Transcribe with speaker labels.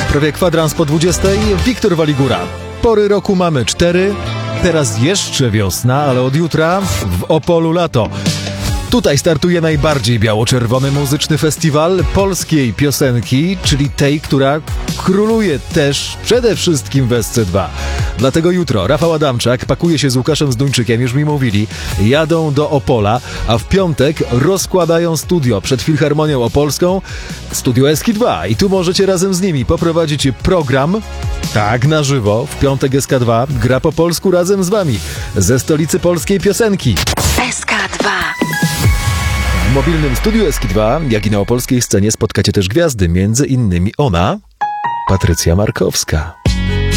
Speaker 1: Prawie kwadrans po 20. Wiktor Waligura. Pory roku mamy 4. Teraz jeszcze wiosna, ale od jutra w Opolu lato. Tutaj startuje najbardziej biało-czerwony muzyczny festiwal polskiej piosenki, czyli tej, która króluje też przede wszystkim w SC2. Dlatego jutro Rafał Adamczak pakuje się z Łukaszem Zduńczykiem, już mi mówili, jadą do Opola, a w piątek rozkładają studio przed Filharmonią Opolską, studio SK2 i tu możecie razem z nimi poprowadzić program, tak na żywo, w piątek SK2 gra po polsku razem z wami, ze stolicy polskiej piosenki.
Speaker 2: SK2.
Speaker 1: W mobilnym studiu SK2, jak i na opolskiej scenie spotkacie też gwiazdy, między innymi ona, Patrycja Markowska.